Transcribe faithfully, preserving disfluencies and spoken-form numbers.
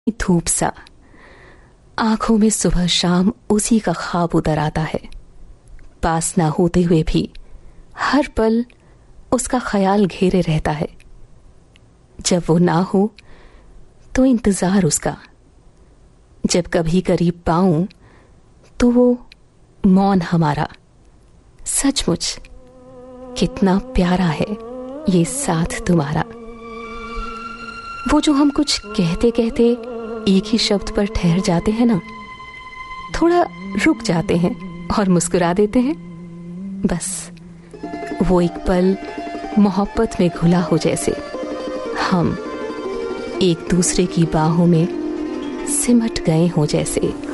धूप सा आंखों में सुबह शाम उसी का ख्वाब उतर आता है। पास ना होते हुए भी हर पल उसका ख्याल घेरे रहता है। जब वो ना हो तो इंतजार उसका, जब कभी करीब पाऊं तो वो मौन हमारा। सचमुच कितना प्यारा है ये साथ तुम्हारा। वो जो हम कुछ कहते कहते एक ही शब्द पर ठहर जाते हैं ना, थोड़ा रुक जाते हैं और मुस्कुरा देते हैं, बस वो एक पल मोहब्बत में घुला हो जैसे हम एक दूसरे की बाहों में सिमट गए हों जैसे।